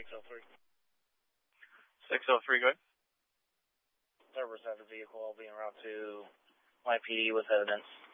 603. 603, go ahead. Service at the vehicle. I'll be en route to my PD with evidence.